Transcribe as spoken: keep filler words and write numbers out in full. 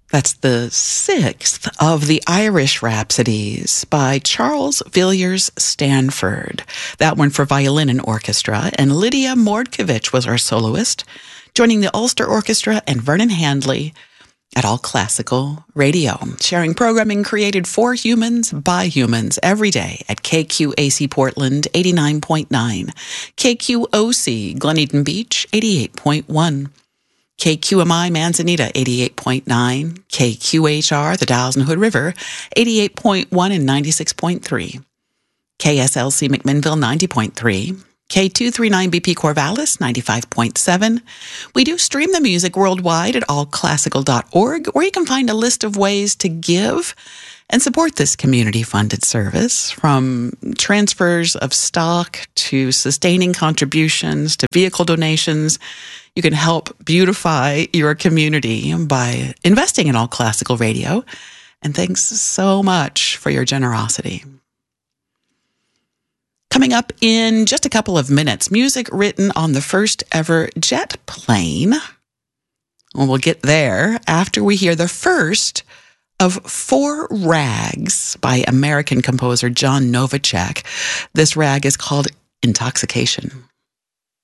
That's the sixth of the Irish Rhapsodies by Charles Villiers Stanford. That one for violin and orchestra. And Lydia Mordkovich was our soloist, joining the Ulster Orchestra and Vernon Handley at All Classical Radio, sharing programming created for humans by humans every day at K Q A C Portland eighty-nine point nine, K Q O C Gleneden Beach eighty-eight point one, K Q M I Manzanita eighty-eight point nine, K Q H R the Dalles and Hood River eighty-eight point one and ninety-six point three, K S L C McMinnville ninety point three, K two thirty-nine B P Corvallis ninety-five point seven. We do stream the music worldwide at all classical dot org, where you can find a list of ways to give and support this community-funded service, from transfers of stock to sustaining contributions to vehicle donations. You can help beautify your community by investing in All Classical Radio. And thanks so much for your generosity. Coming up in just a couple of minutes, music written on the first ever jet plane. Well, we'll get there after we hear the first of four rags by American composer John Novacek. This rag is called Intoxication.